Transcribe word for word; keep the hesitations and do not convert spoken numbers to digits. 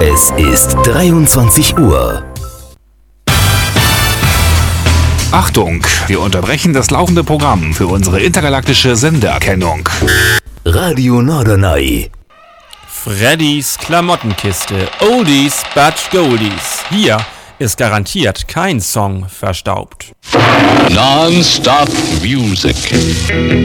Es ist dreiundzwanzig Uhr. Achtung, wir unterbrechen das laufende Programm für unsere intergalaktische Sendeerkennung. Radio Norderney. Freddys Klamottenkiste. Oldies but Goldies. Hier ist garantiert kein Song verstaubt. Non-stop music.